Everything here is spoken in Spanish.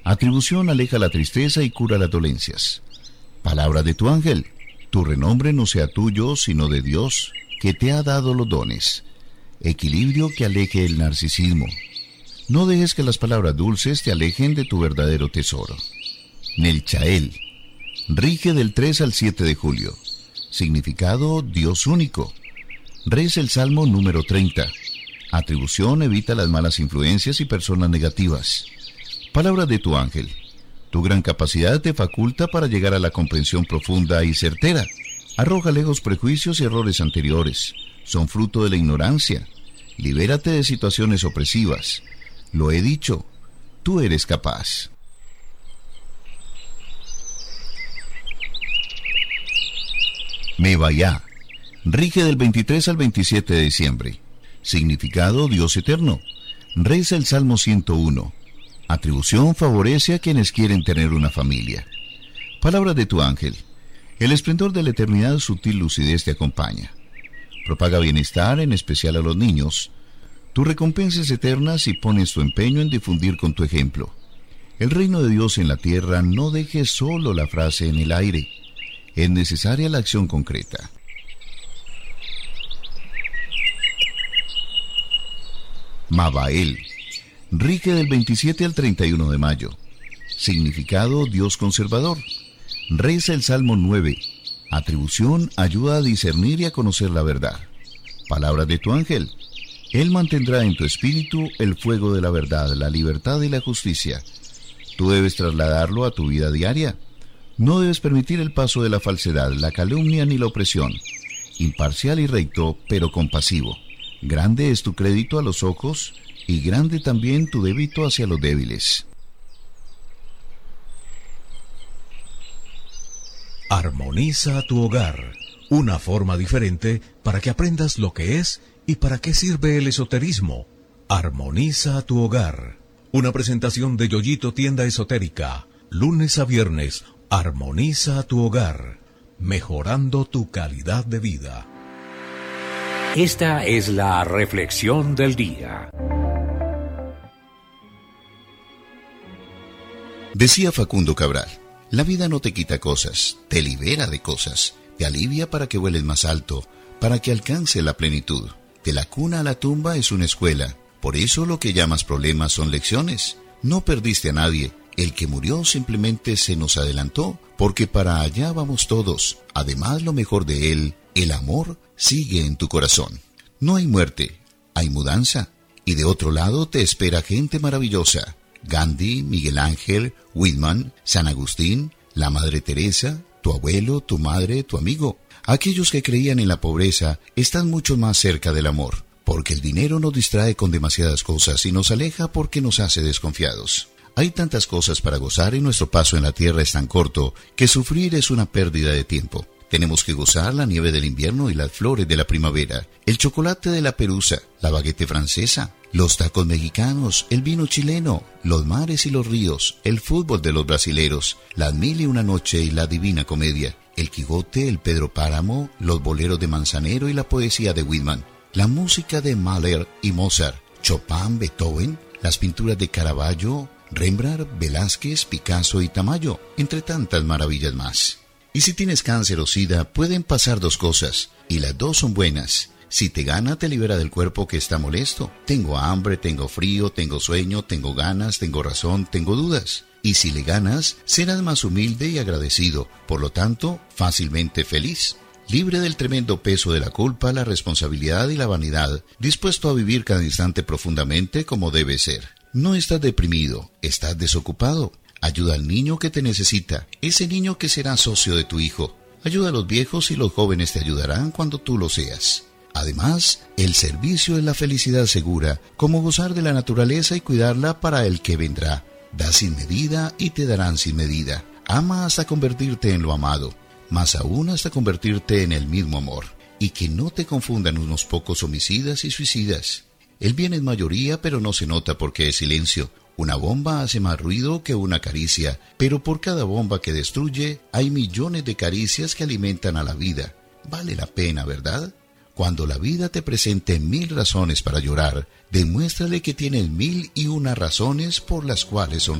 Atribución aleja la tristeza y cura las dolencias. Palabra de tu ángel. Tu renombre no sea tuyo, sino de Dios, que te ha dado los dones. Equilibrio que aleje el narcisismo. No dejes que las palabras dulces te alejen de tu verdadero tesoro. Nelchael. Rige del 3 al 7 de julio. Significado: Dios único. Reza el Salmo número 30. Atribución: evita las malas influencias y personas negativas. Palabra de tu ángel. Tu gran capacidad te faculta para llegar a la comprensión profunda y certera. Arroja lejos prejuicios y errores anteriores. Son fruto de la ignorancia. Libérate de situaciones opresivas. Lo he dicho, tú eres capaz. Mevayá. Rige del 23 al 27 de diciembre. Significado: Dios eterno. Reza el Salmo 101. Atribución: favorece a quienes quieren tener una familia. Palabra de tu ángel. El esplendor de la eternidad, sutil lucidez te acompaña. Propaga bienestar, en especial a los niños. Tu recompensa es eterna si pones tu empeño en difundir con tu ejemplo. El reino de Dios en la tierra, no dejes solo la frase en el aire. Es necesaria la acción concreta. Mabael. Rige del 27 al 31 de mayo. Significado: Dios conservador. Reza el Salmo 9. Atribución: ayuda a discernir y a conocer la verdad. Palabra de tu ángel. Él mantendrá en tu espíritu el fuego de la verdad, la libertad y la justicia. Tú debes trasladarlo a tu vida diaria. No debes permitir el paso de la falsedad, la calumnia ni la opresión. Imparcial y recto, pero compasivo. Grande es tu crédito a los ojos, y grande también tu débito hacia los débiles. Armoniza tu hogar. Una forma diferente para que aprendas lo que es y para qué sirve el esoterismo. Armoniza tu hogar. Una presentación de Yoyito Tienda Esotérica. Lunes a viernes. Armoniza tu hogar. Mejorando tu calidad de vida. Esta es la reflexión del día. Decía Facundo Cabral: la vida no te quita cosas, te libera de cosas, te alivia para que vueles más alto, para que alcance la plenitud. De la cuna a la tumba es una escuela, por eso lo que llamas problemas son lecciones. No perdiste a nadie, el que murió simplemente se nos adelantó, porque para allá vamos todos. Además, lo mejor de él, el amor, sigue en tu corazón. No hay muerte, hay mudanza, y de otro lado te espera gente maravillosa. Gandhi, Miguel Ángel, Whitman, San Agustín, la Madre Teresa, tu abuelo, tu madre, tu amigo. Aquellos que creían en la pobreza están mucho más cerca del amor, porque el dinero nos distrae con demasiadas cosas y nos aleja porque nos hace desconfiados. Hay tantas cosas para gozar y nuestro paso en la tierra es tan corto que sufrir es una pérdida de tiempo. Tenemos que gozar la nieve del invierno y las flores de la primavera, el chocolate de la perusa, la baguette francesa, los tacos mexicanos, el vino chileno, los mares y los ríos, el fútbol de los brasileros, las 1001 noche y la Divina Comedia, el Quijote, el Pedro Páramo, los boleros de Manzanero y la poesía de Whitman, la música de Mahler y Mozart, Chopin, Beethoven, las pinturas de Caravaggio, Rembrandt, Velázquez, Picasso y Tamayo, entre tantas maravillas más. Y si tienes cáncer o sida, pueden pasar dos cosas, y las dos son buenas. Si te gana, te libera del cuerpo que está molesto. Tengo hambre, tengo frío, tengo sueño, tengo ganas, tengo razón, tengo dudas. Y si le ganas, serás más humilde y agradecido, por lo tanto, fácilmente feliz. Libre del tremendo peso de la culpa, la responsabilidad y la vanidad, dispuesto a vivir cada instante profundamente como debe ser. No estás deprimido, estás desocupado. Ayuda al niño que te necesita, ese niño que será socio de tu hijo. Ayuda a los viejos y los jóvenes te ayudarán cuando tú lo seas. Además, el servicio es la felicidad segura, como gozar de la naturaleza y cuidarla para el que vendrá. Da sin medida y te darán sin medida. Ama hasta convertirte en lo amado, más aún hasta convertirte en el mismo amor. Y que no te confundan unos pocos homicidas y suicidas. El bien es mayoría, pero no se nota porque es silencio. Una bomba hace más ruido que una caricia, pero por cada bomba que destruye, hay millones de caricias que alimentan a la vida. Vale la pena, ¿verdad? Cuando la vida te presente 1000 razones para llorar, demuéstrale que tienes 1001 razones por las cuales sonreír.